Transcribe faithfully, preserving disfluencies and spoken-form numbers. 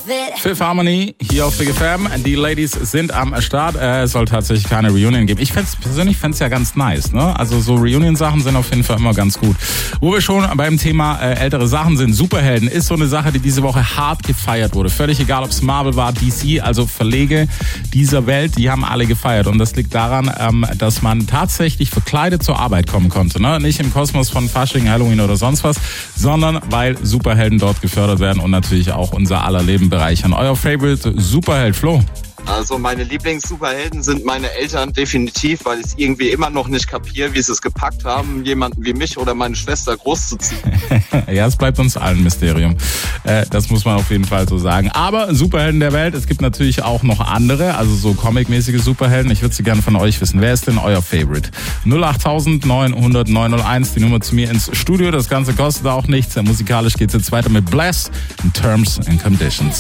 Fifth Harmony hier auf Big F M. Die Ladies sind am Start. Äh, es soll tatsächlich keine Reunion geben. Ich fänd's, persönlich fände es ja ganz nice, ne? Also so Reunion-Sachen sind auf jeden Fall immer ganz gut. Wo wir schon beim Thema äh, ältere Sachen sind, Superhelden ist so eine Sache, die diese Woche hart gefeiert wurde. Völlig egal, ob es Marvel war, D C, also Verlege dieser Welt, die haben alle gefeiert. Und das liegt daran, ähm, dass man tatsächlich verkleidet zur Arbeit kommen konnte, ne? Nicht im Kosmos von Fasching, Halloween oder sonst was, sondern weil Superhelden dort gefördert werden und natürlich auch unser aller Leben bereichern. Euer Favorite Superheld, Flo? Also meine Lieblings-Superhelden sind meine Eltern definitiv, weil ich irgendwie immer noch nicht kapiere, wie sie es gepackt haben, jemanden wie mich oder meine Schwester großzuziehen. Ja, es bleibt uns allen ein Mysterium. Äh, das muss man auf jeden Fall so sagen. Aber Superhelden der Welt, es gibt natürlich auch noch andere, also so comic-mäßige Superhelden. Ich würde sie gerne von euch wissen. Wer ist denn euer Favorite? null acht neun null null neun null eins, die Nummer zu mir ins Studio. Das Ganze kostet auch nichts. Musikalisch geht es jetzt weiter mit Bless in Terms and Conditions.